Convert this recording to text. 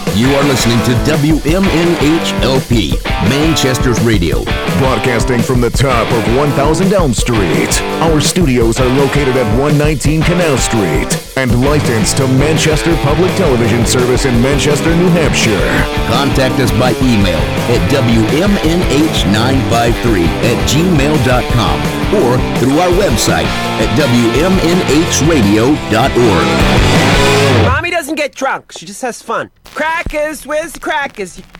You are listening to WMNHLP, Manchester's radio. Broadcasting from the top of 1000 Elm Street. Our studios are located at 119 Canal Street and licensed to Manchester Public Television Service in Manchester, New Hampshire. Contact us by email at WMNH953@gmail.com or through our website at WMNHradio.org. Mommy doesn't get drunk. She just has fun. Crackers, where's the crackers?